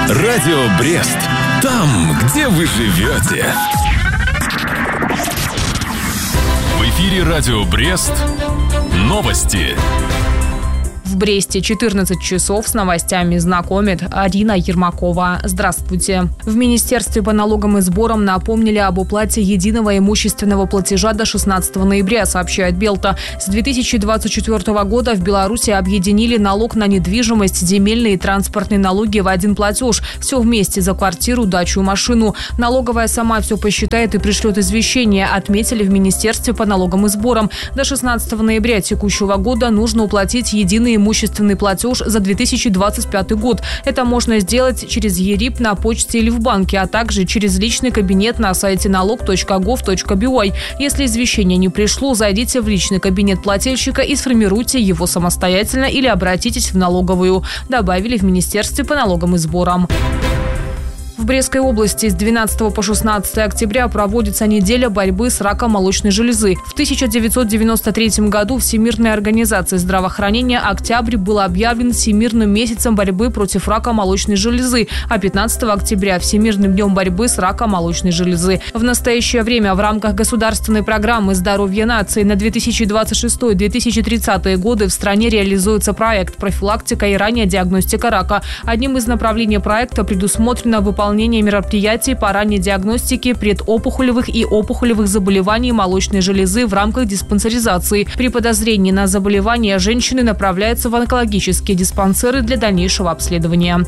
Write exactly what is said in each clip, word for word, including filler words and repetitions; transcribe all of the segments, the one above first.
Радио Брест. Там, где вы живете. В эфире Радио Брест. Новости. В Бресте четырнадцать часов с новостями знакомит Арина Ермакова. Здравствуйте. В Министерстве по налогам и сборам напомнили об уплате единого имущественного платежа до шестнадцатого ноября, сообщает Белта. С две тысячи двадцать четвёртого года в Беларуси объединили налог на недвижимость, земельные и транспортные налоги в один платеж. Все вместе за квартиру, дачу и машину. Налоговая сама все посчитает и пришлет извещение, отметили в Министерстве по налогам и сборам. До шестнадцатого ноября текущего года нужно уплатить единый имущественный платеж за две тысячи двадцать пятый год. Это можно сделать через ЕРИП на почте или в банке, а также через личный кабинет на сайте налог точка гов точка би ой. Если извещение не пришло, зайдите в личный кабинет плательщика и сформируйте его самостоятельно или обратитесь в налоговую, добавили в Министерстве по налогам и сборам. В Брестской области с двенадцатого по шестнадцатое октября проводится неделя борьбы с раком молочной железы. В тысяча девятьсот девяносто третьем году Всемирной организацией здравоохранения октябрь был объявлен Всемирным месяцем борьбы против рака молочной железы, а пятнадцатого октября – Всемирным днем борьбы с раком молочной железы. В настоящее время в рамках государственной программы «Здоровье нации» на две тысячи двадцать шестой — две тысячи тридцатые годы в стране реализуется проект «Профилактика и ранняя диагностика рака». Одним из направлений проекта предусмотрено выполнение Выполнение мероприятий по ранней диагностике предопухолевых и опухолевых заболеваний молочной железы в рамках диспансеризации. При подозрении на заболевание женщины направляются в онкологические диспансеры для дальнейшего обследования.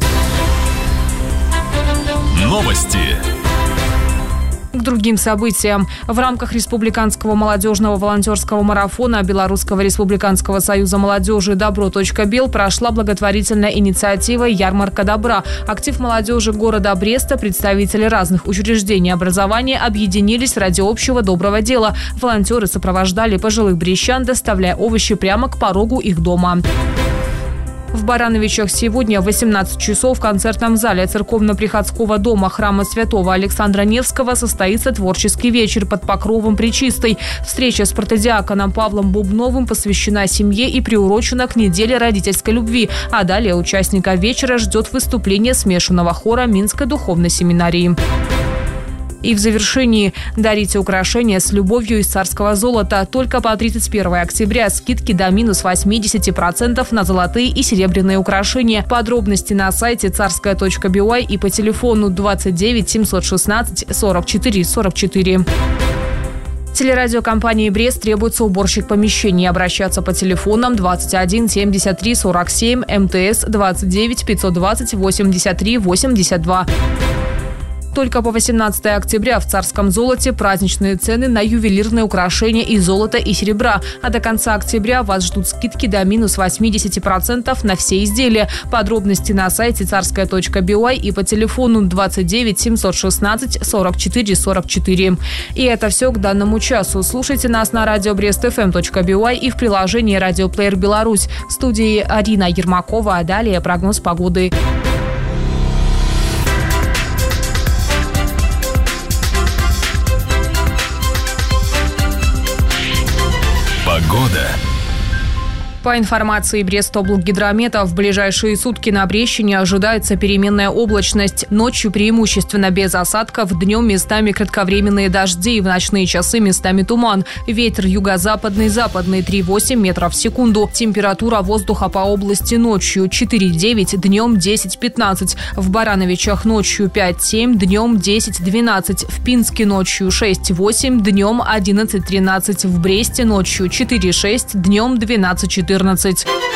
Новости. К другим событиям. В рамках республиканского молодежного волонтерского марафона Белорусского республиканского союза молодежи «Добро.бел» прошла благотворительная инициатива «Ярмарка добра». Актив молодежи города Бреста, представители разных учреждений образования объединились ради общего доброго дела. Волонтеры сопровождали пожилых брестян, доставляя овощи прямо к порогу их дома. В Барановичах сегодня в восемнадцать часов в концертном зале церковно-приходского дома храма святого Александра Невского состоится творческий вечер под покровом Пречистой. Встреча с протодиаконом Павлом Бубновым посвящена семье и приурочена к неделе родительской любви. А далее участника вечера ждет выступление смешанного хора Минской духовной семинарии. И в завершении дарите украшения с любовью из царского золота. Только по тридцать первое октября скидки до минус восемьдесят процентов на золотые и серебряные украшения. Подробности на сайте царская точка би ой и по телефону двадцать девять семьсот шестнадцать сорок четыре сорок четыре. Телерадиокомпании «Брест» требуется уборщик помещений. Обращаться по телефонам двадцать один семьдесят три сорок семь, МТС двадцать девять пятьсот двадцать восемьдесят три восемьдесят два. Только по восемнадцатое октября в царском золоте праздничные цены на ювелирные украшения из золота и серебра. А до конца октября вас ждут скидки до минус восемьдесят процентов на все изделия. Подробности на сайте царская точка би ой и по телефону двадцать девять семьсот шестнадцать сорок четыре сорок четыре. И это все к данному часу. Слушайте нас на радио брест эф эм точка би ой и в приложении «Радиоплеер Беларусь». В студии Арина Ермакова, а далее прогноз погоды. Погода. По информации Брестоблгидромета, в ближайшие сутки на Брестщине ожидается переменная облачность. Ночью преимущественно без осадков, днем местами кратковременные дожди, в ночные часы местами туман. Ветер юго-западный, западный три целых восемь десятых метров в секунду. Температура воздуха по области ночью четыре целых девять десятых, днем десять целых пятнадцать сотых. В Барановичах ночью пять целых семь десятых, днем десять целых двенадцать сотых. В Пинске ночью шесть целых восемь десятых, днем одиннадцать целых тринадцать сотых. В Бресте ночью четыре целых шесть десятых, днем двенадцать целых четырнадцать сотых.